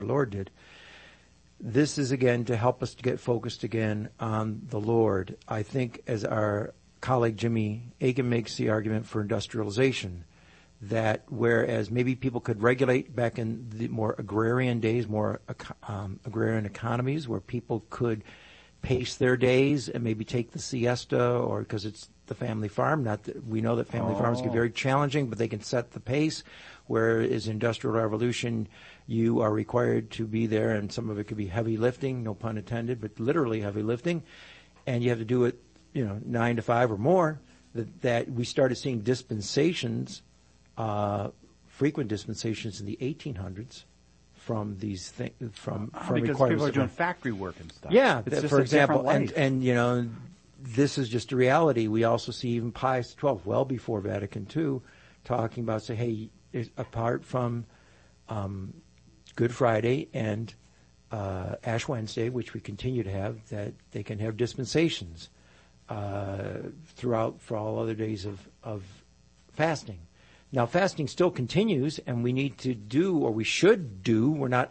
Lord did. This is, again, to help us to get focused again on the Lord. I think, as our colleague Jimmy Aiken makes the argument for industrialization, that whereas maybe people could regulate back in the more agrarian days, more agrarian economies, where people could pace their days and maybe take the siesta, or because it's the family farm. Not that we know that family farms can be very challenging, but they can set the pace. Whereas Industrial Revolution, you are required to be there, and some of it could be heavy lifting, no pun intended, but literally heavy lifting, and you have to do it, 9 to 5 or more. That we started seeing dispensations, frequent dispensations in the 1800s. From these things, from because people are doing factory work and stuff. Yeah, it's just for example, and this is just a reality. We also see even Pius XII, well before Vatican II, talking about, say, hey, apart from Good Friday and Ash Wednesday, which we continue to have, that they can have dispensations throughout for all other days of fasting. Now, fasting still continues, and we need to do, or we should do. We're not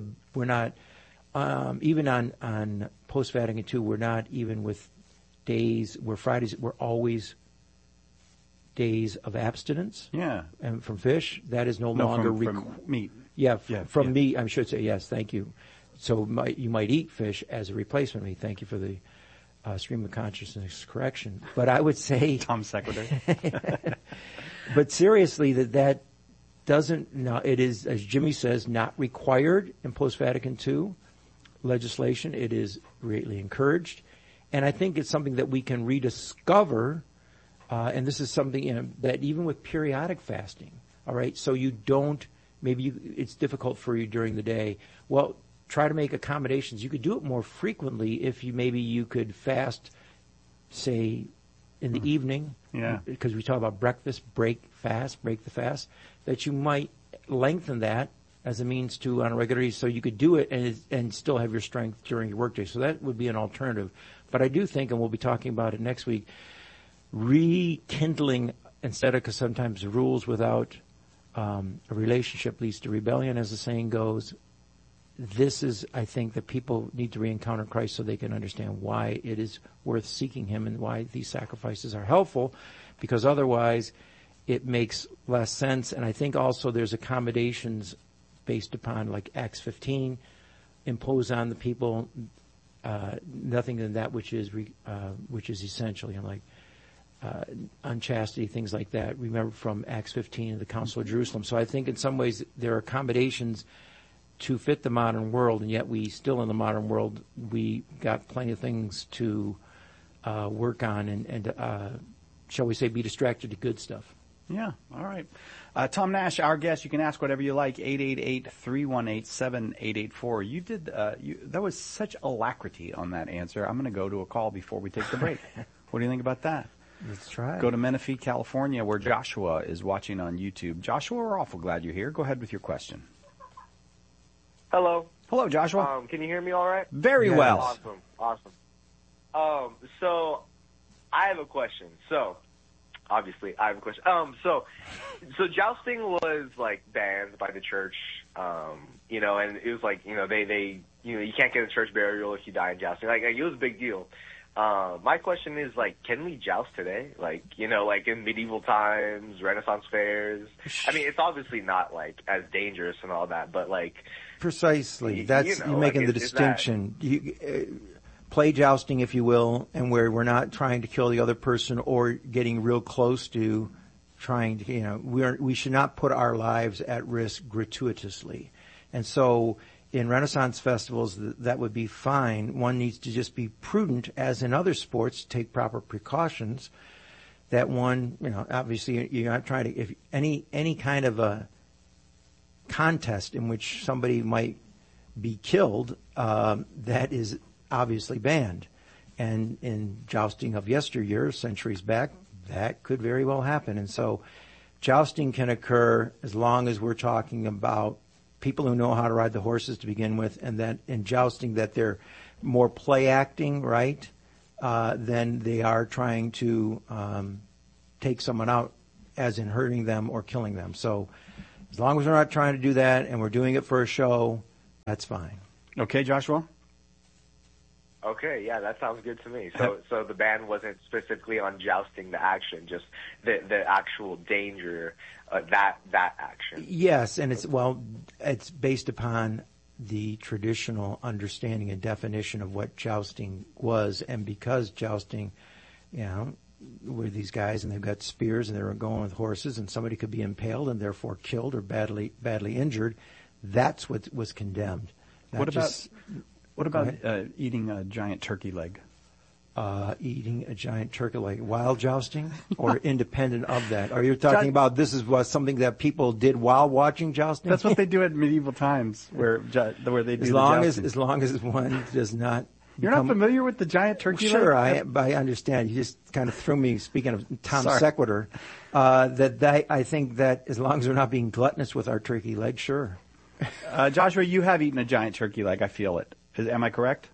even on post-Vatican II. We're not even with days where Fridays were always days of abstinence. Yeah, and from fish, that is no longer from meat. Yeah, from meat. I should say yes. Thank you. So you might eat fish as a replacement meat. Thank you for the stream of consciousness correction. But I would say, Tom Secretary. But seriously, that doesn't. Now, it is, as Jimmy says, not required in post-Vatican II legislation. It is greatly encouraged, and I think it's something that we can rediscover. And this is something that even with periodic fasting, all right. So you don't. Maybe it's difficult for you during the day. Well, try to make accommodations. You could do it more frequently if you could fast, say, in the evening. Yeah. Because we talk about breakfast, break the fast, that you might lengthen that as a means to, on a regular basis, so you could do it and still have your strength during your workday. So that would be an alternative. But I do think, and we'll be talking about it next week, rekindling, instead of, because sometimes rules without a relationship leads to rebellion, as the saying goes. This is, I think, that people need to re-encounter Christ so they can understand why it is worth seeking Him and why these sacrifices are helpful, because otherwise it makes less sense. And I think also there's accommodations based upon, like Acts 15, impose on the people nothing than that which is essential, like unchastity, things like that. Remember from Acts 15, the Council of Jerusalem. So I think in some ways there are accommodations to fit the modern world, and yet we still, in the modern world, we got plenty of things to work on and shall we say, be distracted to good stuff. Yeah, all right. Tom Nash, our guest, you can ask whatever you like, 888-318-7884. You did, that was such alacrity on that answer. I'm going to go to a call before we take the break. What do you think about that? Let's try. Go to Menifee, California, where Joshua is watching on YouTube. Joshua, we're awful glad you're here. Go ahead with your question. Hello. Hello, Joshua. Can you hear me all right? Very well. Awesome. So I have a question. So obviously I have a question. So jousting was like banned by the church, and it was like, they you can't get a church burial if you die in jousting. Like it was a big deal. My question is, like, can we joust today? Like in medieval times, Renaissance fairs. I mean, it's obviously not like as dangerous and all that, but like. Precisely. That's, you're making the distinction. Play jousting, if you will, and where we're not trying to kill the other person or getting real close to trying to, we should not put our lives at risk gratuitously. And so in Renaissance festivals, that would be fine. One needs to just be prudent, as in other sports, take proper precautions. That one, obviously you're not trying to, if any kind of a contest in which somebody might be killed, that is obviously banned. And in jousting of yesteryear, centuries back, that could very well happen. And so jousting can occur as long as we're talking about people who know how to ride the horses to begin with, and that in jousting that they're more play acting, right, than they are trying to take someone out, as in hurting them or killing them. So as long as we're not trying to do that and we're doing it for a show, That's fine. Okay, Joshua? Okay, yeah, that sounds good to me. So the ban wasn't specifically on jousting the action, just the actual danger, that action. Yes, and it's based upon the traditional understanding and definition of what jousting was, and because jousting, were these guys and they've got spears and they're going with horses, and somebody could be impaled and therefore killed or badly injured. That's what was condemned. What about eating a giant turkey leg? Eating a giant turkey leg while jousting, or independent of that? Are you talking about this was something that people did while watching jousting? That's what they do at medieval times, where they do as long as one does not. You're not familiar with the giant turkey leg? Sure, I understand. You just kind of threw me. Speaking of Tom Sequitur, I think that as long as we're not being gluttonous with our turkey leg, sure. Joshua, you have eaten a giant turkey leg. I feel it. Am I correct?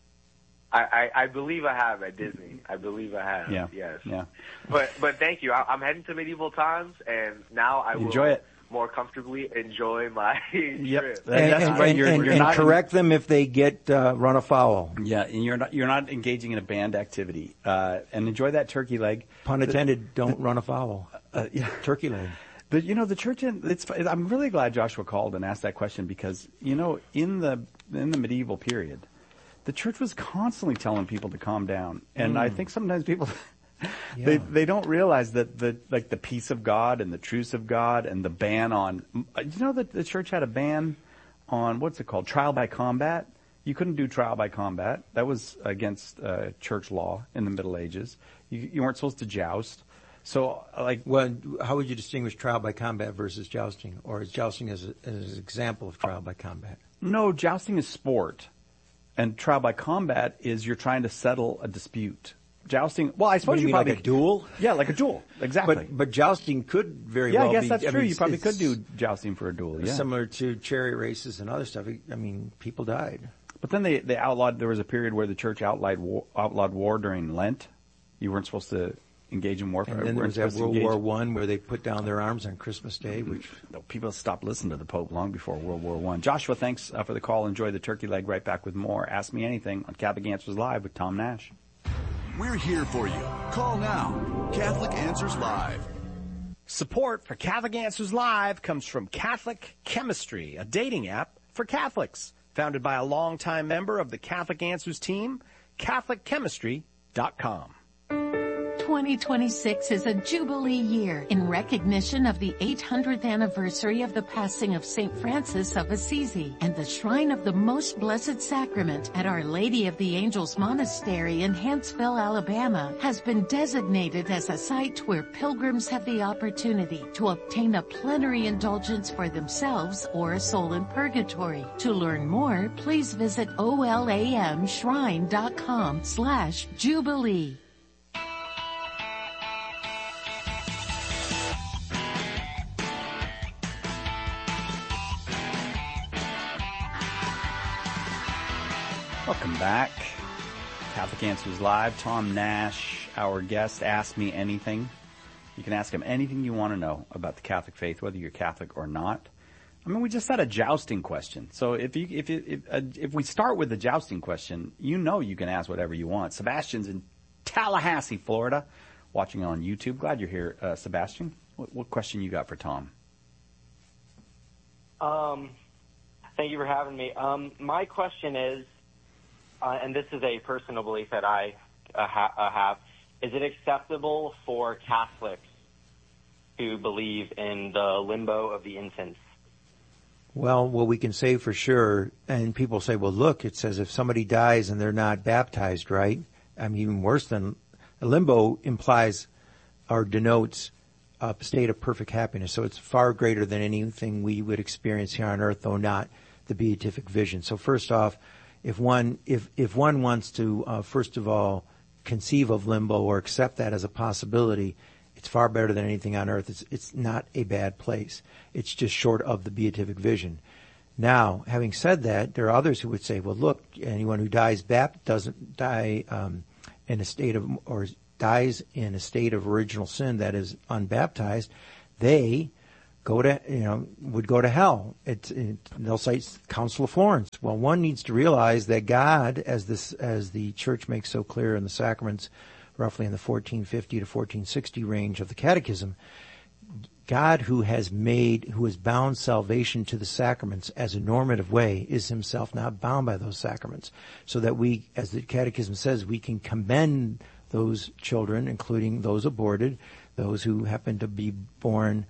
I believe I have at Disney. I believe I have. Yeah. Yes. Yeah. But thank you. I'm heading to medieval times, and now I will enjoy it. More comfortably enjoy my trip. That's right. You're not correct them if they get run afoul. Yeah, and you're not engaging in a banned activity. And enjoy that turkey leg. Pun intended. Don't run afoul. Turkey leg. But the church. I'm really glad Joshua called and asked that question because in the medieval period, the church was constantly telling people to calm down, and I think sometimes people they don't realize that the peace of God and the truce of God and the ban on that the church had a ban on what's it called, trial by combat. You couldn't do trial by combat. That was against church law in the Middle Ages. You weren't supposed to joust. So, how would you distinguish trial by combat versus jousting, or is jousting as an example of trial by combat? No, jousting is sport, and trial by combat is you're trying to settle a dispute. Jousting, well, I suppose you probably like a duel. Yeah, like a duel, exactly. But jousting could very well be. Yeah, I guess that's true. You probably could do jousting for a duel. Yeah, similar to chariot races and other stuff. I mean, people died. But then they outlawed. There was a period where the church outlawed war during Lent. You weren't supposed to engage in warfare. And then there was that World War I where they put down their arms on Christmas Day, which people stopped listening to the Pope long before World War I. Joshua, thanks for the call. Enjoy the turkey leg. Right back with more Ask Me Anything on Catholic Answers Live with Tom Nash. We're here for you. Call now. Catholic Answers Live. Support for Catholic Answers Live comes from Catholic Chemistry, a dating app for Catholics. Founded by a longtime member of the Catholic Answers team, CatholicChemistry.com. 2026 is a Jubilee year in recognition of the 800th anniversary of the passing of St. Francis of Assisi, and the Shrine of the Most Blessed Sacrament at Our Lady of the Angels Monastery in Huntsville, Alabama, has been designated as a site where pilgrims have the opportunity to obtain a plenary indulgence for themselves or a soul in purgatory. To learn more, please visit olamshrine.com/Jubilee. Welcome back. Catholic Answers Live. Tom Nash, our guest. Ask Me Anything. You can ask him anything you want to know about the Catholic faith, whether you're Catholic or not. I mean, we just had a jousting question. So if we start with the jousting question, you can ask whatever you want. Sebastian's in Tallahassee, Florida, watching on YouTube. Glad you're here, Sebastian. What question you got for Tom? Thank you for having me. My question is, and this is a personal belief that I have, is it acceptable for Catholics to believe in the limbo of the infants? Well, what we can say for sure, and people say, well, look, it says if somebody dies and they're not baptized, right? I mean, even worse than limbo implies or denotes a state of perfect happiness. So it's far greater than anything we would experience here on earth, though not the beatific vision. So first off, if one wants to, first of all, conceive of limbo or accept that as a possibility, it's far better than anything on earth. It's not a bad place. It's just short of the beatific vision. Now, having said that, there are others who would say, well, look, anyone who doesn't die in a state of, or dies in a state of original sin, that is unbaptized, they would go to hell. They'll cite Council of Florence. Well, one needs to realize that God, as the Church makes so clear in the sacraments, roughly in the 1450 to 1460 range of the Catechism, God who has bound salvation to the sacraments as a normative way is himself not bound by those sacraments. So that we, as the Catechism says, we can commend those children, including those aborted, those who happen to be born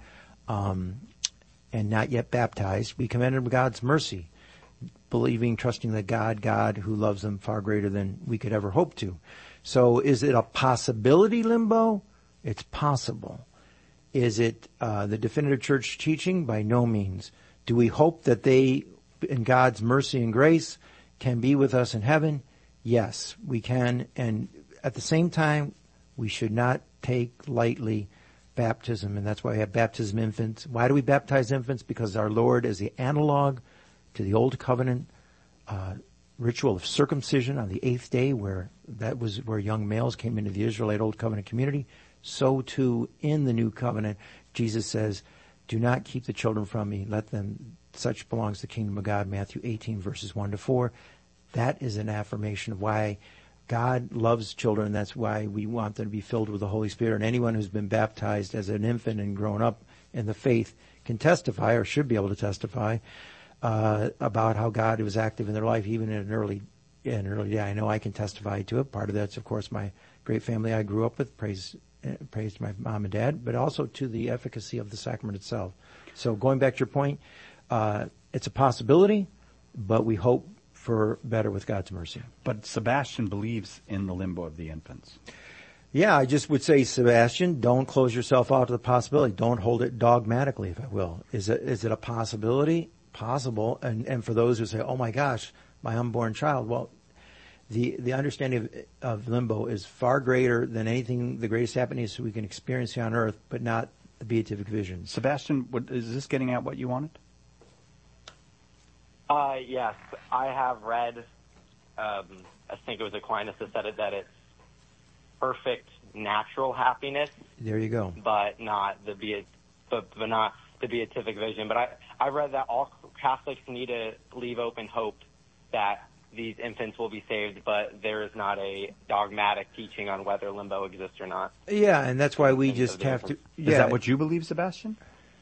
and not yet baptized. We commend them God's mercy, believing, trusting that God who loves them far greater than we could ever hope to. So is it a possibility, Limbo? It's possible. Is it the definitive church teaching? By no means. Do we hope that they, in God's mercy and grace, can be with us in heaven? Yes, we can. And at the same time, we should not take lightly baptism, and that's why we have baptism infants. Why do we baptize infants? Because our Lord is the analog to the Old Covenant ritual of circumcision on the 8th day, where young males came into the Israelite Old Covenant community. So too in the New Covenant, Jesus says, "Do not keep the children from me; let them. Such belongs to the kingdom of God." Matthew 18 verses 1-4. That is an affirmation of why God loves children. That's why we want them to be filled with the Holy Spirit. And anyone who's been baptized as an infant and grown up in the faith can testify, or should be able to testify, about how God was active in their life, even in an early day. I know I can testify to it. Part of that's, of course, my great family I grew up with. Praise to my mom and dad, but also to the efficacy of the sacrament itself. So going back to your point, it's a possibility, but we hope for better with God's mercy. But Sebastian believes in the limbo of the infants. Yeah, I just would say, Sebastian, don't close yourself out to the possibility. Don't hold it dogmatically, if I will. Is it a possibility? Possible. And for those who say, "Oh my gosh, my unborn child," well, the understanding of limbo is far greater than anything, the greatest happiness we can experience here on earth, but not the beatific vision. Sebastian, is this getting at what you wanted? Yes, I have read, I think it was Aquinas that said it, that it's perfect natural happiness. There you go. But not the not the beatific vision. But I read that all Catholics need to leave open hope that these infants will be saved, but there is not a dogmatic teaching on whether limbo exists or not. Yeah, and that's why we just have to... Yeah. Is that what you believe, Sebastian?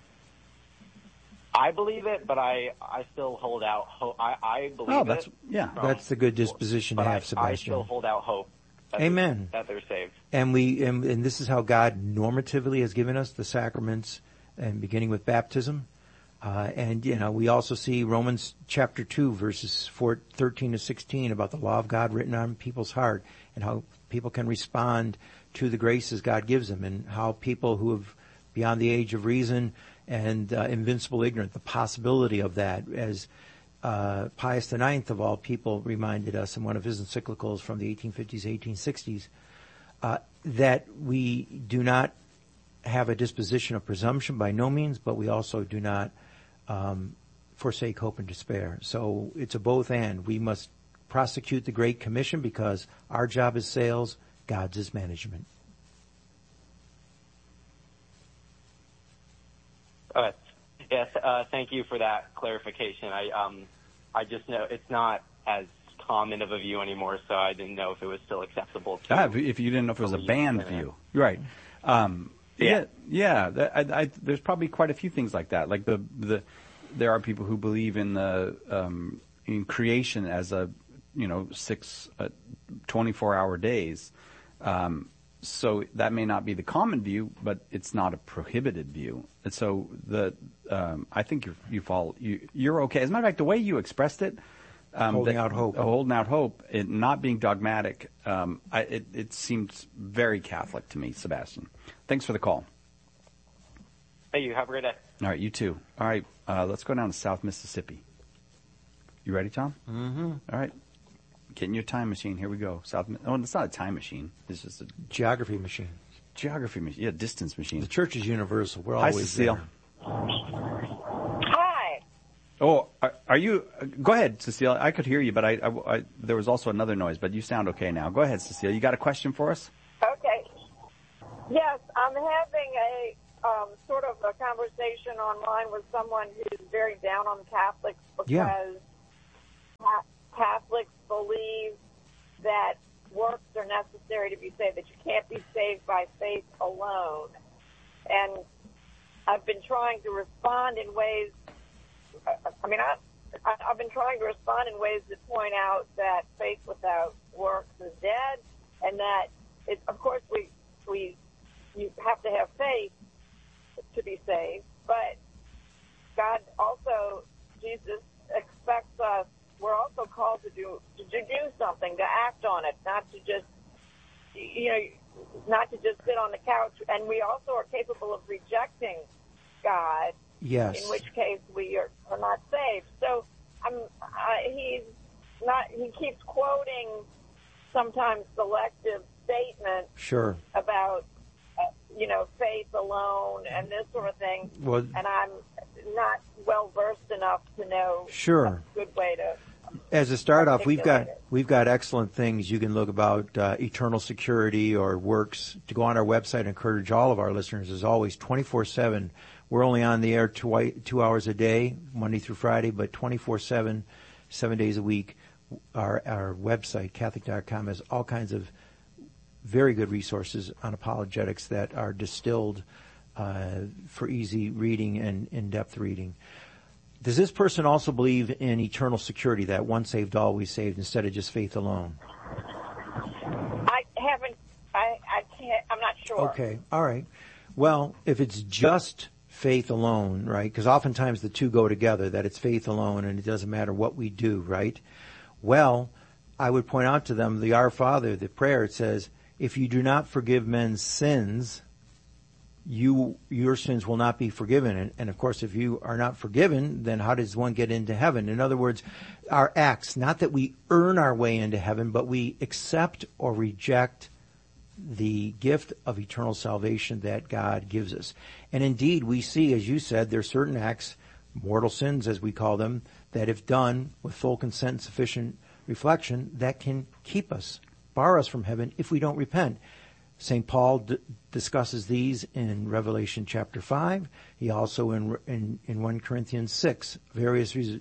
I believe it, but I still hold out hope. I believe it. Yeah. That's the good disposition to have, Sebastian. I still hold out hope. Amen. That they're saved. And and this is how God normatively has given us the sacraments, and beginning with baptism. And we also see Romans chapter 2, verses 13 to 16 about the law of God written on people's heart, and how people can respond to the graces God gives them, and how people who have beyond the age of reason and invincible ignorance, the possibility of that, as Pius IX of all people reminded us in one of his encyclicals from the 1850s, 1860s, that we do not have a disposition of presumption by no means, but we also do not forsake hope and despair. So it's a both and. We must prosecute the Great Commission because our job is sales, God's is management. Yes, thank you for that clarification. I just know it's not as common of a view anymore, so I didn't know if it was still acceptable. If you didn't know if it was a banned view. Right. There's probably quite a few things like that. Like there are people who believe in in creation as 6 24-hour days. So that may not be the common view, but it's not a prohibited view. And so I think you're okay. As a matter of fact, the way you expressed it, holding out hope, it not being dogmatic, it seems very Catholic to me, Sebastian. Thanks for the call. Hey, you have a great day. All right, you too. All right, let's go down to South Mississippi. You ready, Tom? Mm-hmm. All right. Get in your time machine. Here we go. It's not a time machine. It's just a geography machine. Geography machine. Yeah, distance machine. The church is universal. We're Hi, always Cecile. there. Hi. Oh, are you? Go ahead, Cecile. I could hear you, but I there was also another noise. But you sound okay now. Go ahead, Cecile. You got a question for us? Okay. Yes, I'm having sort of a conversation online with someone who's very down on Catholics because Catholics believe that works are necessary to be saved, that you can't be saved by faith alone. And I've been trying to respond in ways, I've been trying to respond in ways that point out that faith without works is dead, and that, of course, you have to have faith to be saved, but God also, Jesus expects us, we're also called to do something, to act on it, not to just sit on the couch. And we also are capable of rejecting God. Yes. In which case we are not saved. So he keeps quoting sometimes selective statements. Sure. About faith alone and this sort of thing. Well, and I'm not well versed enough to know. Sure. A good way to. As a start off, we've got excellent things you can look about eternal security or works. To go on our website, and encourage all of our listeners, as always, 24/7. We're only on the air 2 hours a day, Monday through Friday, but 24/7, 7 days a week. Our website, Catholic.com, has all kinds of very good resources on apologetics that are distilled for easy reading and in-depth reading. Does this person also believe in eternal security, that once saved, always saved, instead of just faith alone? I can't, I'm not sure. Okay, all right. Well, if it's just faith alone, right, because oftentimes the two go together, that it's faith alone and it doesn't matter what we do, right? Well, I would point out to them the Our Father, the prayer, it says, if you do not forgive men's sins, your sins will not be forgiven. And of course, if you are not forgiven, then how does one get into heaven? In other words, our acts, not that we earn our way into heaven, but we accept or reject the gift of eternal salvation that God gives us. And indeed, we see, as you said, there are certain acts, mortal sins as we call them, that if done with full consent and sufficient reflection, that can keep us, bar us from heaven if we don't repent. St. Paul discusses these in Revelation chapter 5. He also in 1 Corinthians 6, various reasons.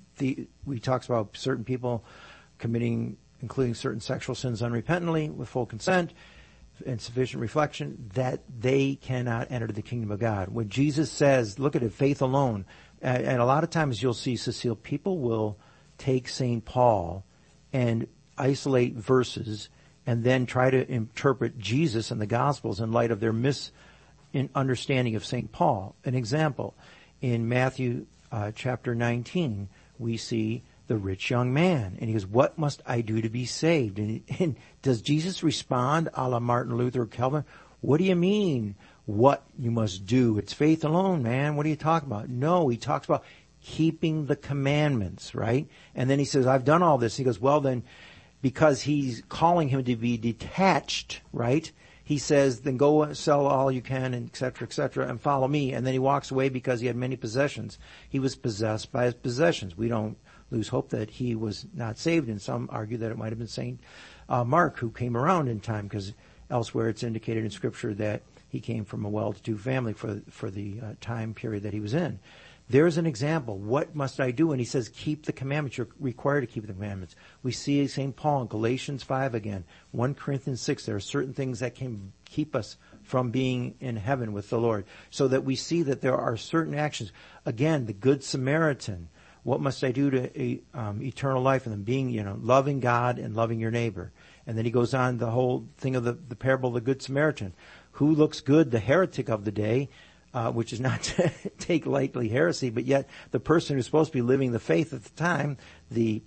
We talks about certain people committing, including certain sexual sins unrepentantly with full consent and sufficient reflection, that they cannot enter the kingdom of God. When Jesus says, look at it, faith alone, and a lot of times you'll see, Cecile, people will take St. Paul and isolate verses and then try to interpret Jesus and the Gospels in light of their misunderstanding of St. Paul. An example, in Matthew chapter 19, we see the rich young man. And he goes, what must I do to be saved? And does Jesus respond a la Martin Luther or Calvin? What do you mean, what you must do? It's faith alone, man. What are you talking about? No, he talks about keeping the commandments, right? And then he says, I've done all this. He goes, well then, because he's calling him to be detached, right? He says, then go sell all you can, and et cetera, and follow me. And then he walks away because he had many possessions. He was possessed by his possessions. We don't lose hope that he was not saved, and some argue that it might have been St. Mark who came around in time, because elsewhere it's indicated in Scripture that he came from a well-to-do family for the time period that he was in. There's an example. What must I do? And he says, keep the commandments. You're required to keep the commandments. We see St. Paul in Galatians 5 again, 1 Corinthians 6. There are certain things that can keep us from being in heaven with the Lord. So that we see that there are certain actions. Again, the Good Samaritan. What must I do to eternal life? And then being, loving God and loving your neighbor. And then he goes on the whole thing of the parable of the Good Samaritan. Who looks good? The heretic of the day. Which is not to take lightly heresy, but yet the person who's supposed to be living the faith at the time, the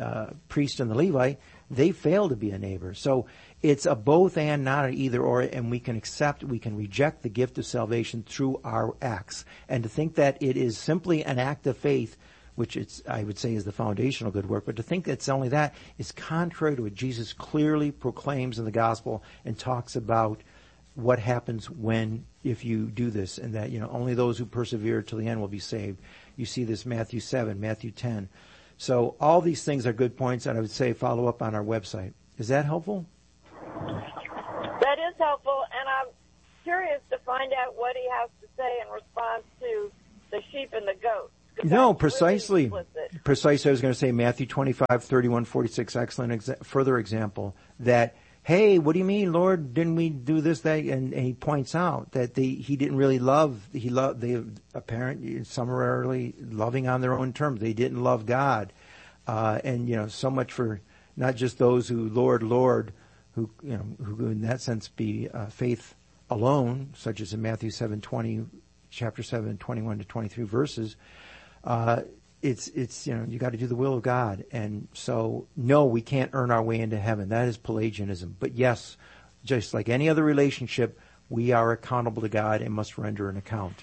priest and the Levite, they fail to be a neighbor. So it's a both and, not an either or, and we can reject the gift of salvation through our acts. And to think that it is simply an act of faith, which I would say is the foundational good work, but to think it's only that is contrary to what Jesus clearly proclaims in the gospel and talks about what happens if you do this, and that, only those who persevere till the end will be saved. You see this Matthew 7, Matthew 10. So all these things are good points, and I would say follow up on our website. Is that helpful? That is helpful, and I'm curious to find out what he has to say in response to the sheep and the goats? No, precisely. Precisely, I was going to say Matthew 25, 31, 46, excellent further example that, hey, what do you mean, Lord, didn't we do this, that? And he points out that he didn't really they apparently summarily loving on their own terms. They didn't love God. And, so much for not just those who, Lord, who in that sense be faith alone, such as in Matthew 7:20, chapter 7, 21 to 23 verses. It's you got to do the will of God. And so, no, we can't earn our way into heaven. That is Pelagianism. But yes, just like any other relationship, we are accountable to God and must render an account.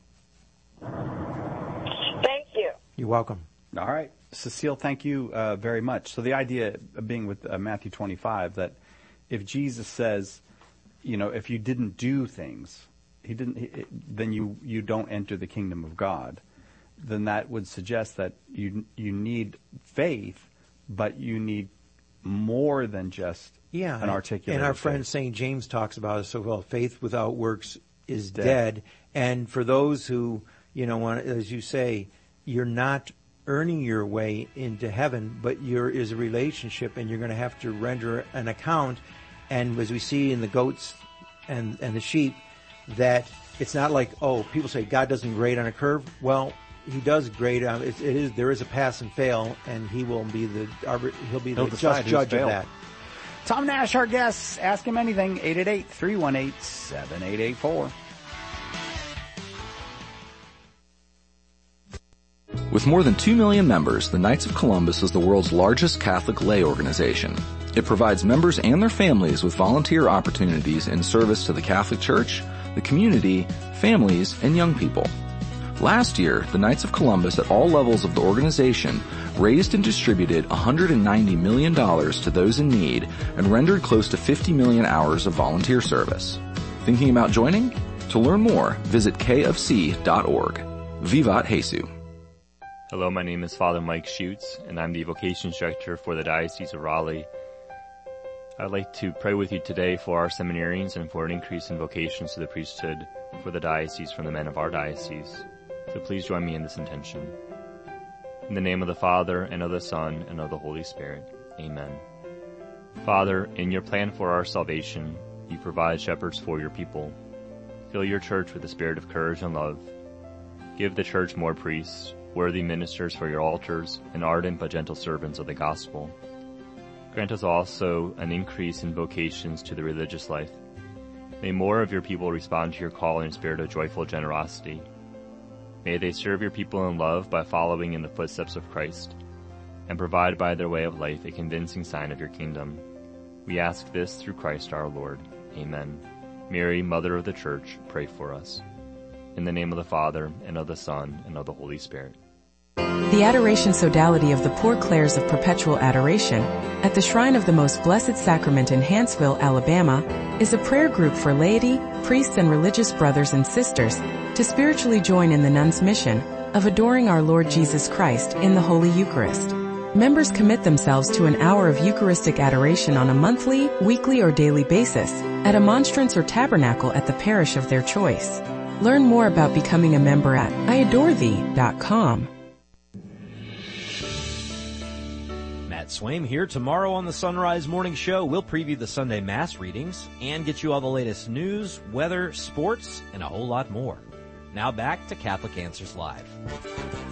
Thank you. You're welcome. All right. Cecile, thank you very much. So the idea being with Matthew 25, that if Jesus says, if you didn't do things, then you don't enter the kingdom of God, then that would suggest that you need faith, but you need more than just an articulated and our faith. friend St. James talks about it so well. Faith without works is dead. And for those who, as you say, you're not earning your way into heaven, but is a relationship, and you're going to have to render an account. And as we see in the goats and the sheep, that it's not like, people say God doesn't grade on a curve. Well, he does grade on it. There is a pass and fail, and he will be the just judge of that. Tom Nash, our guest. Ask him anything. 888-318-7884. With more than 2 million members, the Knights of Columbus is the world's largest Catholic lay organization. It provides members and their families with volunteer opportunities in service to the Catholic Church, the community, families, and young people. Last year, the Knights of Columbus at all levels of the organization raised and distributed $190 million to those in need and rendered close to 50 million hours of volunteer service. Thinking about joining? To learn more, visit kofc.org. Vivat Jesus. Hello, my name is Father Mike Schutz, and I'm the Vocations Director for the Diocese of Raleigh. I'd like to pray with you today for our seminarians and for an increase in vocations to the priesthood for the diocese from the men of our diocese. So please join me in this intention. In the name of the Father, and of the Son, and of the Holy Spirit. Amen. Father, in your plan for our salvation, you provide shepherds for your people. Fill your church with the spirit of courage and love. Give the church more priests, worthy ministers for your altars, and ardent but gentle servants of the gospel. Grant us also an increase in vocations to the religious life. May more of your people respond to your call in a spirit of joyful generosity. May they serve your people in love by following in the footsteps of Christ, and provide by their way of life a convincing sign of your kingdom. We ask this through Christ our Lord. Amen. Mary, Mother of the Church, pray for us. In the name of the Father, and of the Son, and of the Holy Spirit. The Adoration Sodality of the Poor Clares of Perpetual Adoration at the Shrine of the Most Blessed Sacrament in Hanceville, Alabama, is a prayer group for laity, priests, and religious brothers and sisters to spiritually join in the nuns' mission of adoring our Lord Jesus Christ in the Holy Eucharist. Members commit themselves to an hour of Eucharistic adoration on a monthly, weekly, or daily basis at a monstrance or tabernacle at the parish of their choice. Learn more about becoming a member at iadorethee.com. Matt Swaim here. Tomorrow on the Sunrise Morning Show, we'll preview the Sunday Mass readings and get you all the latest news, weather, sports, and a whole lot more. Now back to Catholic Answers Live.